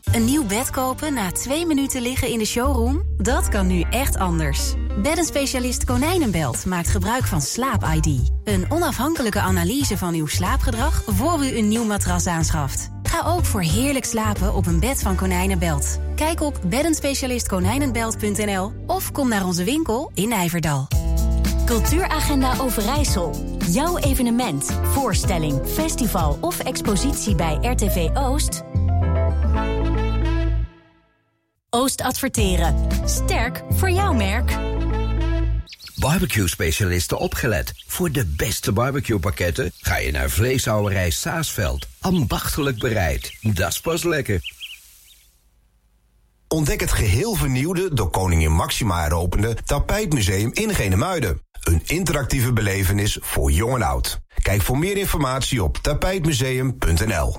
Een nieuw bed kopen na 2 minuten liggen in de showroom? Dat kan nu echt anders. Beddenspecialist Konijnenbelt maakt gebruik van Slaap-ID. Een onafhankelijke analyse van uw slaapgedrag voor u een nieuw matras aanschaft. Ga ook voor heerlijk slapen op een bed van Konijnenbelt. Kijk op beddenspecialistkonijnenbelt.nl of kom naar onze winkel in Nijverdal. Cultuuragenda Overijssel. Jouw evenement, voorstelling, festival of expositie bij RTV Oost? Oost Adverteren. Sterk voor jouw merk. Barbecue-specialisten opgelet. Voor de beste barbecue-pakketten ga je naar Vleeshouwerij Saasveld. Ambachtelijk bereid. Dat is pas lekker. Ontdek het geheel vernieuwde, door koningin Máxima heropende Tapijtmuseum in Genemuiden. Een interactieve belevenis voor jong en oud. Kijk voor meer informatie op tapijtmuseum.nl.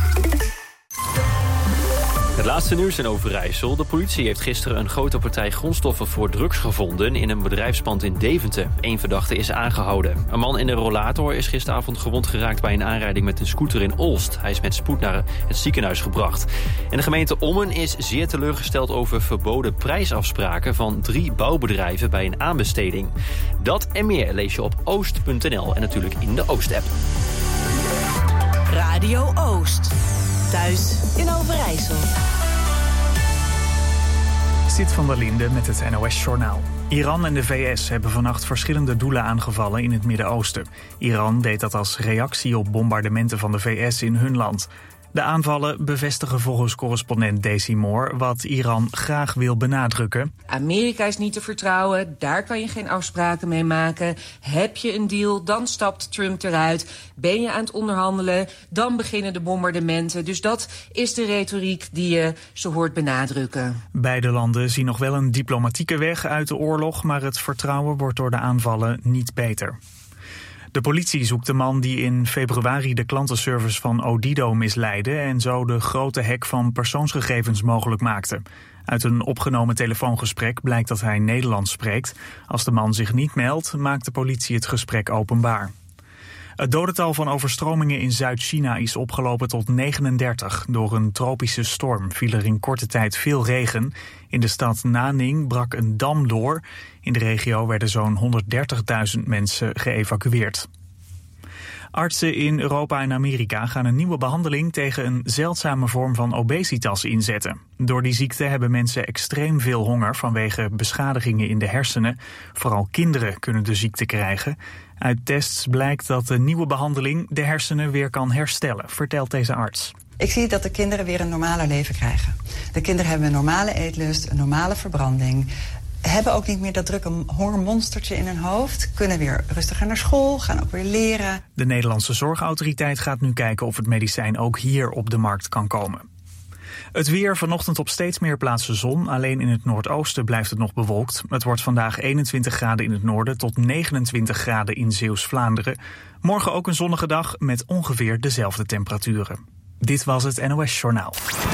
Het laatste nieuws in Overijssel. De politie heeft gisteren een grote partij grondstoffen voor drugs gevonden in een bedrijfspand in Deventer. 1 verdachte is aangehouden. Een man in een rollator is gisteravond gewond geraakt bij een aanrijding met een scooter in Olst. Hij is met spoed naar het ziekenhuis gebracht. En de gemeente Ommen is zeer teleurgesteld over verboden prijsafspraken van 3 bouwbedrijven bij een aanbesteding. Dat en meer lees je op oost.nl en natuurlijk in de Oost-app. Radio Oost. Thuis in Overijssel. Zit van der Linde met het NOS-journaal. Iran en de VS hebben vannacht verschillende doelen aangevallen in het Midden-Oosten. Iran deed dat als reactie op bombardementen van de VS in hun land. De aanvallen bevestigen volgens correspondent Daisy Moore wat Iran graag wil benadrukken. Amerika is niet te vertrouwen, daar kan je geen afspraken mee maken. Heb je een deal, dan stapt Trump eruit. Ben je aan het onderhandelen, dan beginnen de bombardementen. Dus dat is de retoriek die je zo hoort benadrukken. Beide landen zien nog wel een diplomatieke weg uit de oorlog, maar het vertrouwen wordt door de aanvallen niet beter. De politie zoekt de man die in februari de klantenservice van Odido misleidde en zo de grote hack van persoonsgegevens mogelijk maakte. Uit een opgenomen telefoongesprek blijkt dat hij Nederlands spreekt. Als de man zich niet meldt, maakt de politie het gesprek openbaar. Het dodental van overstromingen in Zuid-China is opgelopen tot 39. Door een tropische storm viel er in korte tijd veel regen. In de stad Nanning brak een dam door. In de regio werden zo'n 130.000 mensen geëvacueerd. Artsen in Europa en Amerika gaan een nieuwe behandeling tegen een zeldzame vorm van obesitas inzetten. Door die ziekte hebben mensen extreem veel honger vanwege beschadigingen in de hersenen. Vooral kinderen kunnen de ziekte krijgen. Uit tests blijkt dat de nieuwe behandeling de hersenen weer kan herstellen, vertelt deze arts. Ik zie dat de kinderen weer een normaler leven krijgen. De kinderen hebben een normale eetlust, een normale verbranding. Hebben ook niet meer dat drukke hongermonstertje in hun hoofd. Kunnen weer rustiger naar school, gaan ook weer leren. De Nederlandse Zorgautoriteit gaat nu kijken of het medicijn ook hier op de markt kan komen. Het weer, vanochtend op steeds meer plaatsen zon. Alleen in het noordoosten blijft het nog bewolkt. Het wordt vandaag 21 graden in het noorden tot 29 graden in Zeeuws-Vlaanderen. Morgen ook een zonnige dag met ongeveer dezelfde temperaturen. Dit was het NOS Journaal.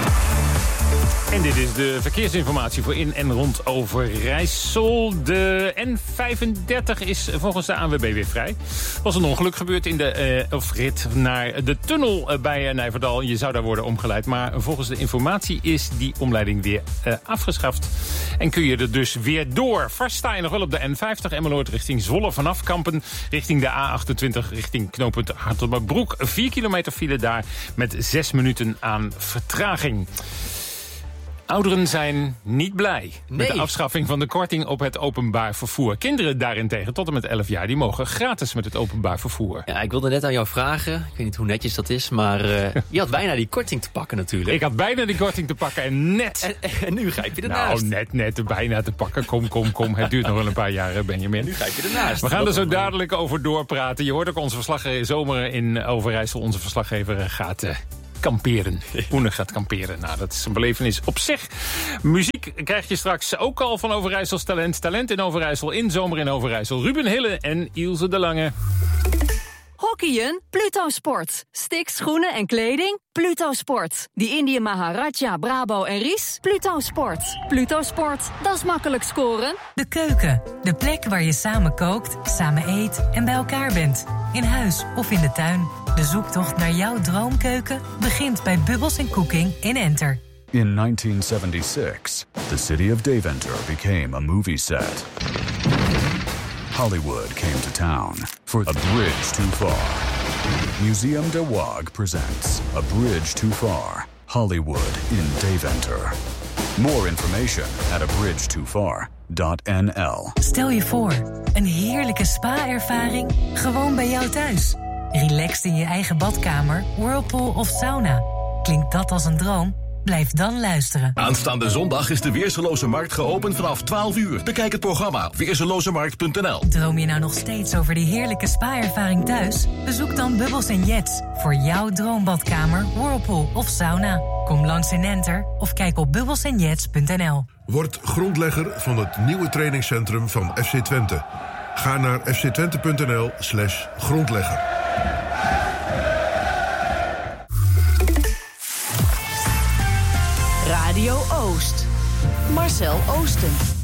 En dit is de verkeersinformatie voor in en rond Overijssel. De N35 is volgens de ANWB weer vrij. Er was een ongeluk gebeurd in de rit naar de tunnel bij Nijverdal. Je zou daar worden omgeleid. Maar volgens de informatie is die omleiding weer afgeschaft. En kun je er dus weer door. Vast sta je nog wel op de N50 Emmeloord richting Zwolle vanaf Kampen. Richting de A28 richting knooppunt Hartelbakbroek. 4 kilometer file daar met 6 minuten aan vertraging. Ouderen zijn niet blij met de afschaffing van de korting op het openbaar vervoer. Kinderen daarentegen, tot en met 11 jaar, die mogen gratis met het openbaar vervoer. Ja, ik wilde net aan jou vragen, ik weet niet hoe netjes dat is, maar je had bijna die korting te pakken natuurlijk. Ik had bijna die korting te pakken en net. En nu grijp je ernaast. Nou, net bijna te pakken. Kom. Het duurt nog wel een paar jaar, Benjamin. Nu grijp je ernaast. We gaan er zo dadelijk over doorpraten. Je hoort ook onze verslaggever zomer in Overijssel. Onze verslaggever gaat kamperen. Oene gaat kamperen. Nou, dat is een belevenis op zich. Muziek krijg je straks ook al van Overijssels Talent. Talent in Overijssel, in Zomer in Overijssel. Ruben Hille en Ilse de Lange. Hockeyen? Pluto Sport. Sticks, schoenen en kleding? Pluto Sport. Die Indië Maharaja, Brabo en Ries? Pluto Sport. Pluto Sport, dat is makkelijk scoren. De keuken. De plek waar je samen kookt, samen eet en bij elkaar bent. In huis of in de tuin. De zoektocht naar jouw droomkeuken begint bij Bubbles & Cooking in Enter. In 1976, the city of Deventer became a movie set. Hollywood came to town for A Bridge Too Far. Museum de Waag presents A Bridge Too Far, Hollywood in Deventer. More information at abridgetofar.nl. Stel je voor, een heerlijke spa-ervaring gewoon bij jou thuis. Relaxed in je eigen badkamer, whirlpool of sauna. Klinkt dat als een droom? Blijf dan luisteren. Aanstaande zondag is de Weerseloze Markt geopend vanaf 12 uur. Bekijk het programma op weerselozemarkt.nl. Droom je nou nog steeds over die heerlijke spa-ervaring thuis? Bezoek dan Bubbles & Jets voor jouw droombadkamer, whirlpool of sauna. Kom langs in Enter of kijk op bubbelsandjets.nl. Word grondlegger van het nieuwe trainingscentrum van FC Twente. Ga naar fctwente.nl/grondlegger. Radio Oost. Marcel Oosten.